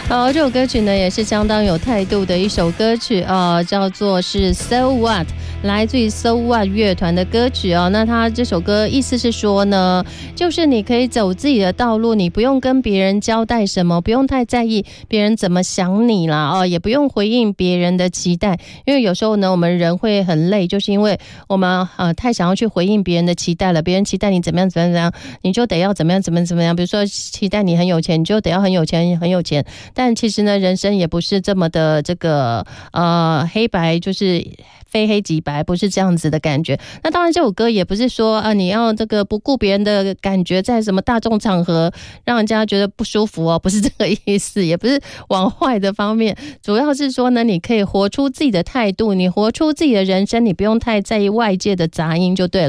好，这首歌曲呢也是相当有态度的一首歌曲叫做是 So What， 来自于 So What 乐团的歌曲那他这首歌意思是说呢，就是你可以走自己的道路，你不用跟别人交代什么，不用太在意别人怎么想你啦也不用回应别人的期待，因为有时候呢我们人会很累，就是因为我们太想要去回应别人的期待了，别人期待你怎么样怎么样，你就得要怎么样怎么样，比如说期待你很有钱，你就得要很有钱很有钱。但其实呢，人生也不是这么的这个黑白，就是非黑即白，不是这样子的感觉。那当然，这首歌也不是说你要这个不顾别人的感觉，在什么大众场合让人家觉得不舒服不是这个意思，也不是往坏的方面，主要是说呢，你可以活出自己的态度，你活出自己的人生，你不用太在意外界的杂音就对了。